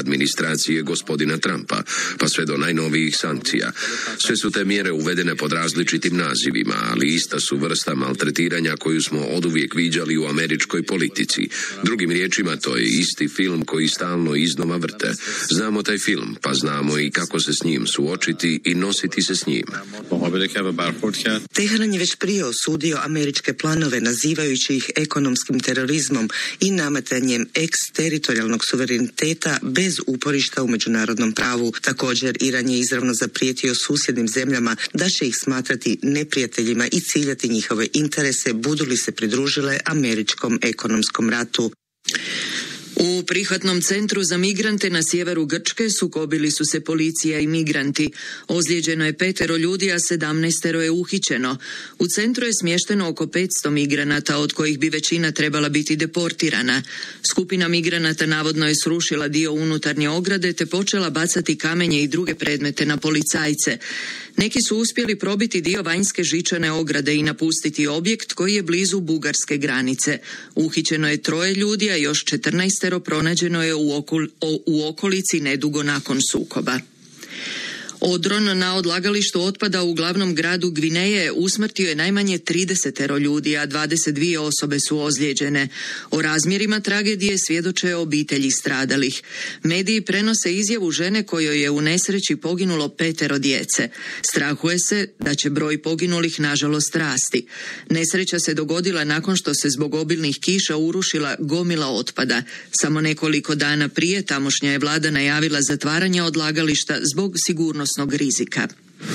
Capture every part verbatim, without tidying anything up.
administracije gospodina Trumpa, pa sve do najnovijih sankcija. Sve su te mjere uvedene pod različitim nazivima, ali ista su vrsta maltretiranja koju smo oduvijek viđali u američkoj politici. Drugim riječima, to je isti film koji stalno iznova vrte. Znamo taj film, pa znamo i kako se s njim suočiti i nositi se s njim. Teheran je već prije osudio američke planove nazivajući ih ekonomskim terorizmom i nametanjem eksteritorijalnog suvereniteta bez uporišta u međunarodnom pravu. Također, Iran je izravno zaprijetio susjednim zemljama da će ih smatrati neprijateljima i ciljati njihove interese budu li se pridružile američkom ekonomskom ratu. U prihvatnom centru za migrante na sjeveru Grčke sukobili su se policija i migranti. Ozlijeđeno je petero ljudi, a sedamnaestero je uhićeno. U centru je smješteno oko petsto migranata, od kojih bi većina trebala biti deportirana. Skupina migranata navodno je srušila dio unutarnje ograde te počela bacati kamenje i druge predmete na policajce. Neki su uspjeli probiti dio vanjske žičane ograde i napustiti objekt koji je blizu bugarske granice. Uhićeno je troje ljudi, a još četrnaestero pronađeno je u, okol, u okolici nedugo nakon sukoba. Odron na odlagalištu otpada u glavnom gradu Gvineje usmrtio je najmanje tridesetero ljudi, a dvadeset dvije osobe su ozlijeđene. O razmjerima tragedije svjedoče obitelji stradalih. Mediji prenose izjavu žene kojoj je u nesreći poginulo petero djece. Strahuje se da će broj poginulih nažalost rasti. Nesreća se dogodila nakon što se zbog obilnih kiša urušila gomila otpada. Samo nekoliko dana prije tamošnja je vlada najavila zatvaranje odlagališta zbog sigurnosti rizika.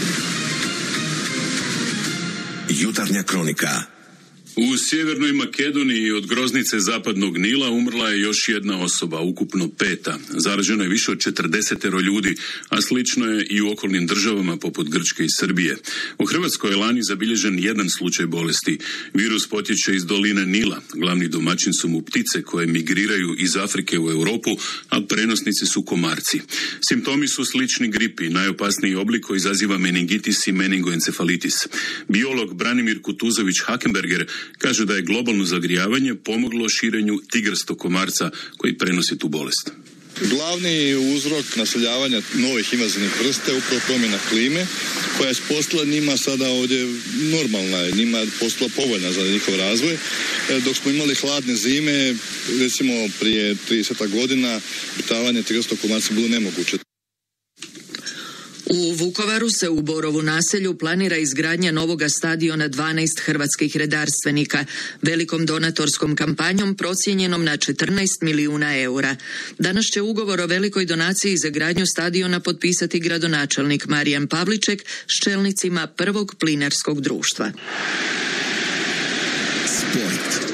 Jutarnja kronika. U Sjevernoj Makedoniji od groznice Zapadnog Nila umrla je još jedna osoba, ukupno peta. Zaraženo je više od četrdesetero ljudi, a slično je i u okolnim državama poput Grčke i Srbije. U Hrvatskoj je lani zabilježen jedan slučaj bolesti. Virus potječe iz doline Nila. Glavni domaćin su mu ptice koje migriraju iz Afrike u Europu, a prenosnici su komarci. Simptomi su slični gripi. Najopasniji oblik koji izaziva meningitis i meningoencefalitis. Biolog Branimir Kutuzović-Hakenberger kaže da je globalno zagrijavanje pomoglo širenju tigrastog komarca koji prenosi tu bolest. Glavni uzrok naseljavanja novih invazivnih vrsta je upravo promjena klime, koja je postala njima sada ovdje normalna, njima je postala povoljna za njihov razvoj. Dok smo imali hladne zime, recimo prije trideset godina, obitavanje tigrastog komarca bilo nemoguće. U Vukovaru se u Borovu naselju planira izgradnja novoga stadiona dvanaest hrvatskih redarstvenika, velikom donatorskom kampanjom procijenjenom na četrnaest milijuna eura. Danas će ugovor o velikoj donaciji za gradnju stadiona potpisati gradonačelnik Marijan Pavliček s čelnicima prvog plinarskog društva. Sport.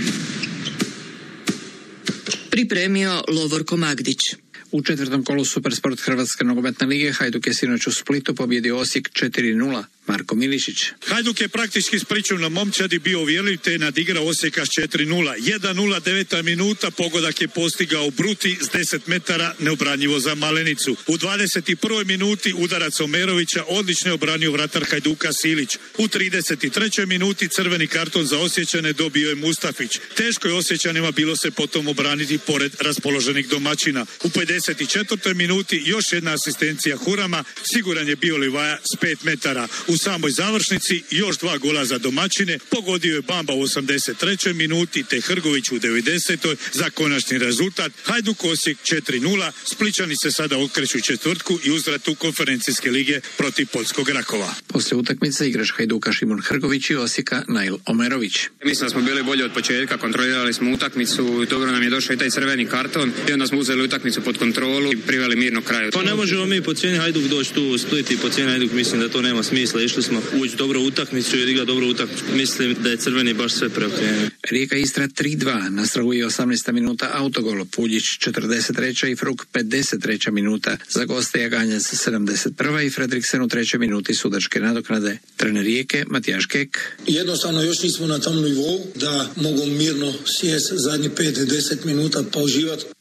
Pripremio Lovorko Magdić. U četvrtom kolu Supersport Hrvatske nogometne lige Hajduk je sinoć u Splitu pobjedio Osijek četiri nula. Marko Milišić. Hajduk je praktički s pričuvnom momčadi bio uvjerljiv te je nadigrao Osijeka s četiri nula. jedan nula, deveta minuta, pogodak je postigao Bruti s deset metara, neobranjivo za Malenicu. U dvadeset prvoj minuti udarac Omerovića, odlično je obranio vratar Hajduka Silić. U trideset trećoj minuti crveni karton za Osječane dobio je Mustafić. Teško je Osječanima bilo se potom obraniti pored raspoloženih domaćina. U pedeset četvrtoj minuti još jedna asistencija Hurama, siguran je bio Livaja s pet metara. U samoj završnici još dva gola za domaćine, pogodio je Bamba u osamdeset trećoj minuti te Hrgović u devedesetoj za konačni rezultat. Hajduk Osijek četiri nula, Splićani se sada okreću četvrtku i uzvratu konferencijske lige protiv poljskog Rakova. Poslije utakmice igrač Hajduka Šimon Hrgović i Osijeka Nail Omerović. Mislim da smo bili bolji od početka, kontrolirali smo utakmicu, dobro nam je došao i taj crveni karton i onda smo uzeli utakmicu pod kontrolu i priveli mirno kraju. Pa ne možemo mi po cijeni Hajduk doći tu u Split i po cijeni Hajduk, mislim da to nema smisla. Išli smo ući dobro utakmicu i odigra dobro utakmicu. Mislim da je crveni baš sve preokrenuo. Rijeka Istra tri dva, nastraguje osamnaesta minuta autogol, Puljić četrdeset treća i Fruk pedeset treća minuta. Za goste Jaganjac sedamdeset prva i Fredriksen u trećoj minuti sudačke nadoknade. Trener Rijeke Matijaš Kek. Jednostavno još nismo na tom nivou da mogu mirno sjest zadnjih pet do deset minuta pa uživati.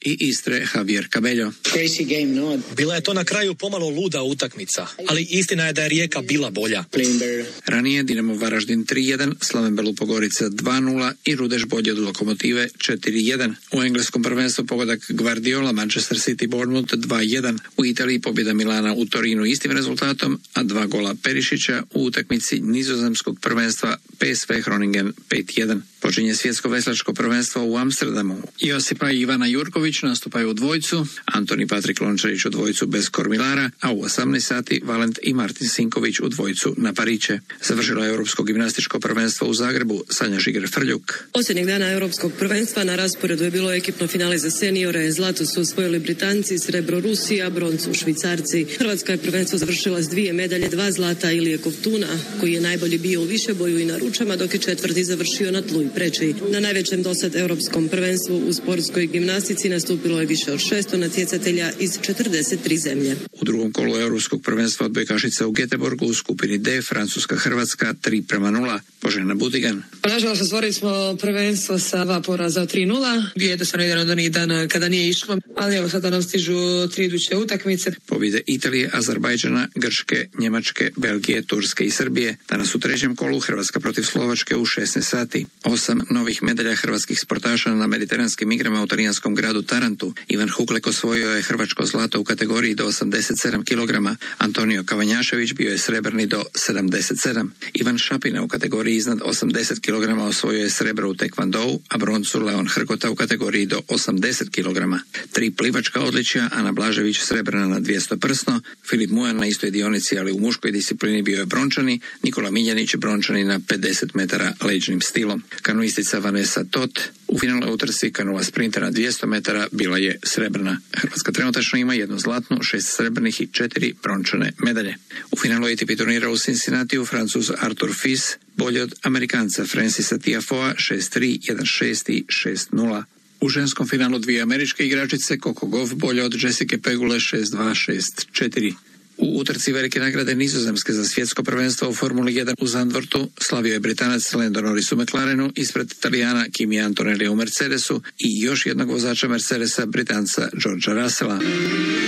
i Istre Javier Cabello. Bila je to na kraju pomalo luda utakmica, ali istina je da je Rijeka bila bolja. Ranije Dinamo Varaždin tri jedan, Slaven Belupo Gorica dva nula i Rudeš bolje od Lokomotive četiri jedan. U engleskom prvenstvu pogodak Guardiola, Manchester City Bournemouth dva jedan. U Italiji pobjeda Milana u Torinu istim rezultatom, a dva gola Perišića u utakmici nizozemskog prvenstva P S V Groningen pet jedan. Počinje svjetsko veslačko prvenstvo u Amsterdamu. Josipa i Ivana Jurković nastupaju u dvojcu, Antoni Patrik Lončarić u dvojcu bez kormilara, a u osamnaest sati Valent i Martin Sinković u dvojcu na pariće. Završilo je Europsko gimnastičko prvenstvo u Zagrebu, Sanja Žiger-Frljuk. Posljednjeg dana Europskog prvenstva na rasporedu je bilo ekipno finale za seniore. Zlato su osvojili Britanci, srebro Rusija, broncu Švicarci. Hrvatska je prvenstvo završila s dvije medalje, dva zlata Ilije Kovtuna, koji je najbolji bio u višeboju i na ručama, dok je četvrti završio na tlu i preči. Na najvećem dosad Europskom prvenstvu u sportskoj gimnastici nastupilo je više od šesto natjecatelja iz četrdeset tri zemlje. U drugom kolu Europskog prvenstva odbojkašica u Göteborgu u skupini D, Francuska-Hrvatska tri prema nula. Božena Butigan. Nažalost, otvorili smo prvenstvo sa dva poraza tri nula. Jednostavno jedan od onih dana kada nije išlo, ali evo sada nam stižu tri iduće utakmice. Pobjede Italije, Azerbajdžana, Grčke, Njemačke, Belgije, Turske i Srbije. Danas u trećem kolu Hrvatska protiv Slovačke u šesnaest sati. Osam novih medalja hrvatskih sportaša na mediteranskim igrama u talijanskom gradu Tarantu. Ivan Huklek osvojio je hrvačko zlato u kategoriji do osamdeset sedam kilograma. Antonio Kavanjašević bio je srebrni do sedamdeset sedam. Ivan Šapina u kategoriji iznad osamdeset kilograma osvojio je srebro u tekvandou, a broncu Leon Hrgota u kategoriji do osamdeset kilograma. Tri plivačka odličja, Ana Blažević srebrna na dvjesto prsno, Filip Mujan na istoj dionici, ali u muškoj disciplini bio je brončani, Nikola Miljanić brončani na pedeset metara leđnim stilom. Kanuistica Vanessa Tot u finalnoj utrci kanula sprinta na dvjesto metara bila je srebrna. Hrvatska trenutačno ima jednu zlatnu, šest srebrnih i četiri brončane medalje. U finalu A T P turnira u Cincinnatiju Francuz Arthur Fils bolje od Amerikanca Francisa Tiafoea šest tri, jedan šest i šest nula. U ženskom finalu dvije američke igračice Coco Gauff bolje od Jessica Pegule šest dva, šest četiri. U utrci velike nagrade Nizozemske za svjetsko prvenstvo u Formuli jedan u Zandvortu slavio je Britanac Lando Norris u McLarenu ispred Italijana Kimi Antonelli u Mercedesu i još jednog vozača Mercedesa, Britanca Georgea Russella.